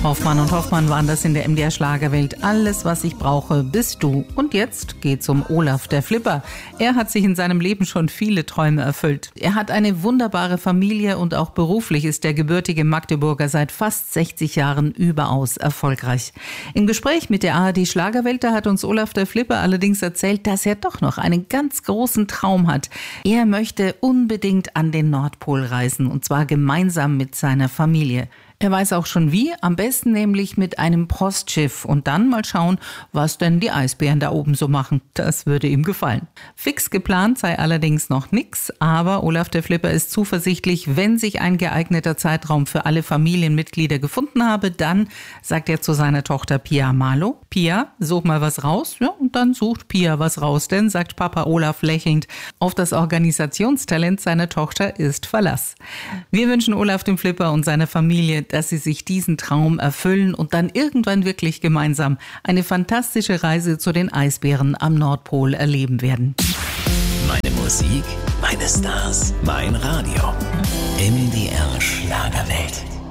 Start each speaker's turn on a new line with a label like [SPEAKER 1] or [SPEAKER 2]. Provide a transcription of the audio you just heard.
[SPEAKER 1] Hoffmann und Hoffmann waren das in der MDR Schlagerwelt. Alles, was ich brauche, bist du. Und jetzt geht's um Olaf, der Flipper. Er hat sich in seinem Leben schon viele Träume erfüllt. Er hat eine wunderbare Familie und auch beruflich ist der gebürtige Magdeburger seit fast 60 Jahren überaus erfolgreich. Im Gespräch mit der ARD Schlagerwelt, da hat uns Olaf, der Flipper, allerdings erzählt, dass er doch noch einen ganz großen Traum hat. Er möchte unbedingt an den Nordpol reisen und zwar gemeinsam mit seiner Familie. Er weiß auch schon wie, am besten nämlich mit einem Postschiff und dann mal schauen, was denn die Eisbären da oben so machen. Das würde ihm gefallen. Fix geplant sei allerdings noch nix, aber Olaf, der Flipper, ist zuversichtlich, wenn sich ein geeigneter Zeitraum für alle Familienmitglieder gefunden habe, dann sagt er zu seiner Tochter Pia Malo: Pia, such mal was raus. Ja, und dann sucht Pia was raus, denn, sagt Papa Olaf lächelnd, auf das Organisationstalent seiner Tochter ist Verlass. Wir wünschen Olaf, dem Flipper, und seiner Familie, dass sie sich diesen Traum erfüllen und dann irgendwann wirklich gemeinsam eine fantastische Reise zu den Eisbären am Nordpol erleben werden.
[SPEAKER 2] Meine Musik, meine Stars, mein Radio. MDR Schlagerwelt.